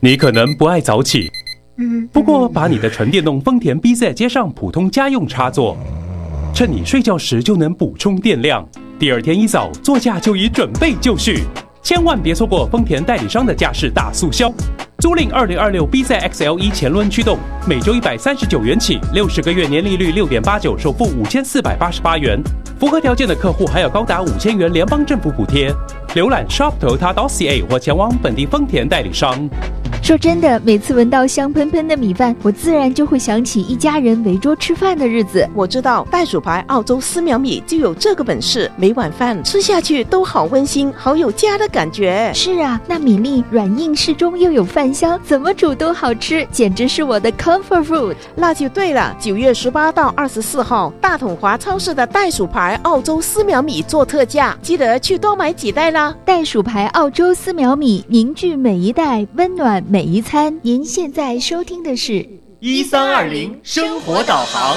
你可能不爱早起，不过把你的纯电动丰田 BZ 接上普通家用插座，趁你睡觉时就能补充电量。第二天一早，座驾就已准备就绪。千万别错过丰田代理商的驾驶大促销！租赁2026 BZ XLE 前轮驱动，每周139元起，60个月年利率6.89%，首付5488元。符合条件的客户还有高达5000元联邦政府补贴。浏览 shop.toyota.ca 或前往本地丰田代理商。 说真的，每次闻到香喷喷的米饭，我自然就会想起一家人围桌吃饭的日子。 我知道袋鼠牌澳洲丝苗米就有这个本事，每碗饭吃下去都好温馨，好有家的感觉。 是啊，那米粒软硬适中又有饭香，怎么煮都好吃，简直是我的 comfort food。 那就对了，9月18到24号，大统华超市的袋鼠牌澳洲丝苗米做特价，记得去多买几袋啦。 袋鼠牌澳洲丝苗米，凝聚每一代，温暖每一餐。您现在收听的是 1320生活导航。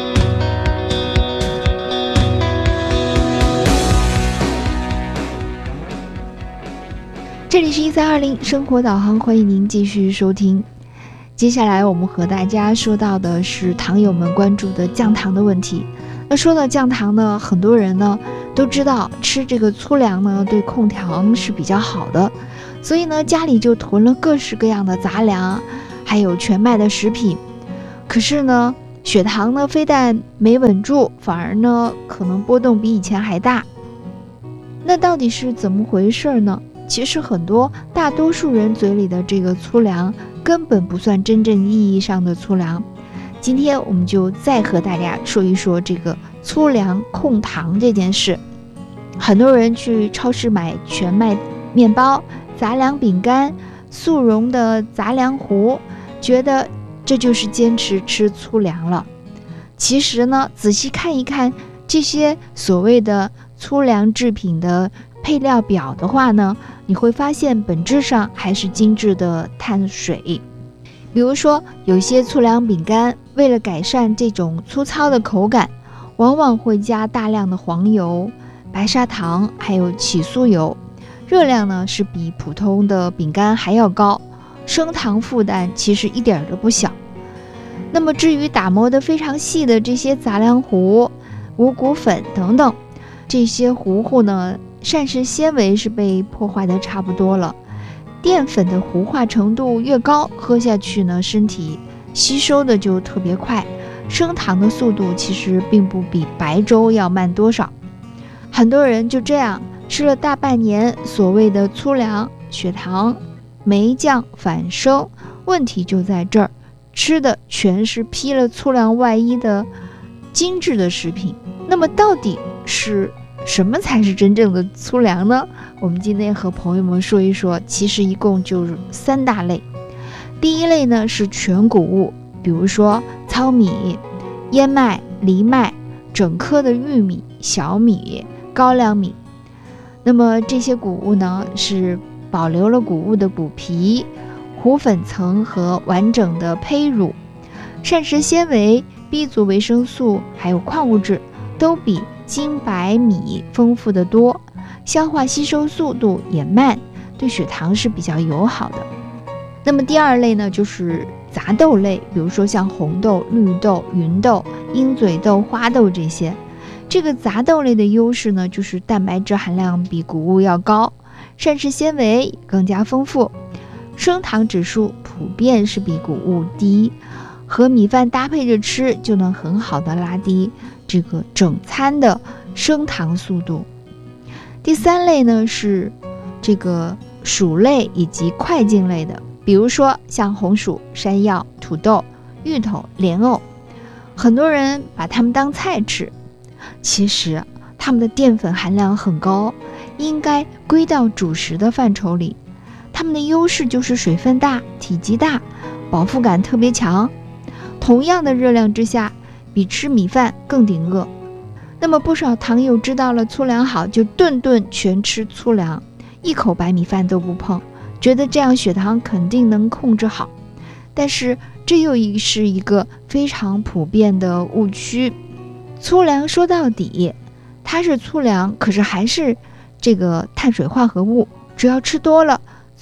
这里是1320生活导航，欢迎您继续收听。接下来我们和大家说到的是糖友们关注的降糖的问题。那说到降糖呢，很多人呢都知道吃这个粗粮呢对控糖是比较好的，所以呢家里就囤了各式各样的杂粮，还有全麦的食品。可是呢血糖呢非但没稳住，反而呢可能波动比以前还大。那到底是怎么回事呢？其实大多数人嘴里的这个粗粮根本不算真正意义上的粗粮。今天我们就再和大家说一说这个粗粮控糖这件事。很多人去超市买全麦面包、杂粮饼干、速溶的杂粮糊，觉得这就是坚持吃粗粮了。其实呢，仔细看一看这些所谓的粗粮制品的配料表的话呢，你会发现本质上还是精致的碳水。比如说有些粗粮饼干为了改善这种粗糙的口感，往往会加大量的黄油、白砂糖还有起酥油，热量呢是比普通的饼干还要高，升糖负担其实一点都不小。那么至于打磨得非常细的这些杂粮糊、五谷粉等等，这些糊呢膳食纤维是被破坏的差不多了，淀粉的糊化程度越高，喝下去呢身体吸收的就特别快，升糖的速度其实并不比白粥要慢多少。很多人就这样吃了大半年所谓的粗粮，血糖没降反升，问题就在这儿，吃的全是披了粗粮外衣的精致的食品。那么到底是什么才是真正的粗粮呢？我们今天和朋友们说一说，其实一共就是3大类。第一类呢是全谷物，比如说糙米、燕麦、藜麦、整颗的玉米、小米、高粱米。那么这些谷物呢是保留了谷物的谷皮、糊粉层和完整的胚乳，膳食纤维、B 族维生素还有矿物质都比精白米丰富得多，消化吸收速度也慢，对血糖是比较友好的。那么第二类呢就是杂豆类，比如说像红豆、绿豆、芸豆、鹰嘴豆、花豆这些。这个杂豆类的优势呢就是蛋白质含量比谷物要高，膳食纤维更加丰富，升糖指数普遍是比谷物低，和米饭搭配着吃就能很好的拉低这个整餐的升糖速度。第三类呢是这个薯类以及块茎类的，比如说像红薯、山药、土豆、芋头、莲藕，很多人把它们当菜吃，其实它们的淀粉含量很高，应该归到主食的范畴里。它们的优势就是水分大、体积大、饱腹感特别强，同样的热量之下比吃米饭更顶饿。那么不少糖友知道了粗粮好，就顿顿全吃粗粮，一口白米饭都不碰，觉得这样血糖肯定能控制好。但是这又是一个非常普遍的误区。粗粮说到底它是粗粮，可是还是这个碳水化合物，只要吃多了，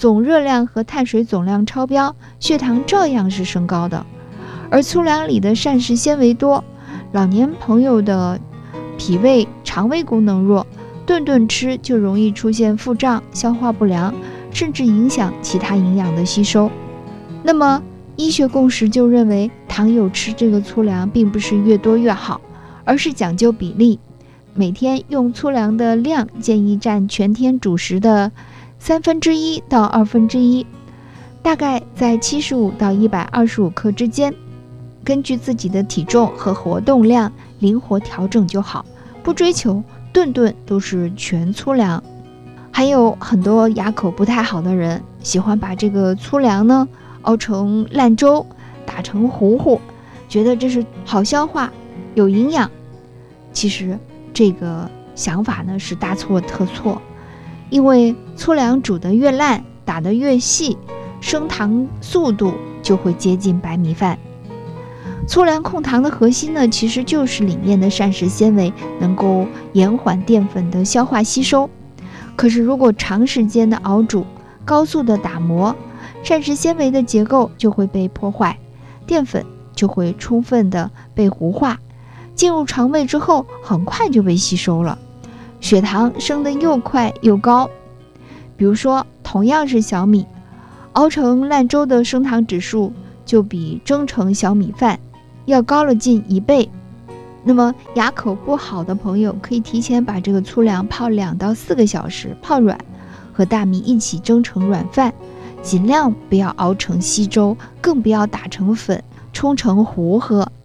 总热量和碳水总量超标，血糖照样是升高的。而粗粮里的膳食纤维多，老年朋友的脾胃、肠胃功能弱，顿顿吃就容易出现腹胀、消化不良，甚至影响其他营养的吸收。那么医学共识就认为，糖友吃这个粗粮并不是越多越好，而是讲究比例。每天用粗粮的量建议占全天主食的1/3到1/2，大概在75到125克之间。根据自己的体重和活动量灵活调整就好，不追求顿顿都是全粗粮。还有很多牙口不太好的人，喜欢把这个粗粮呢熬成烂粥，打成糊糊，觉得这是好消化、有营养。其实这个想法呢是大错特错，因为粗粮煮得越烂，打得越细，升糖速度就会接近白米饭。粗粮控糖的核心呢，其实就是里面的膳食纤维能够延缓淀粉的消化吸收。可是如果长时间的熬煮、高速的打磨，膳食纤维的结构就会被破坏，淀粉就会充分的被糊化，进入肠胃之后很快就被吸收了，血糖升得又快又高。比如说同样是小米，熬成烂粥的升糖指数就比蒸成小米饭要高了近1倍。那么牙口不好的朋友可以提前把这个粗粮泡2到4个小时，泡软，和大米一起蒸成软饭，尽量不要熬成稀粥，更不要打成粉冲成糊喝。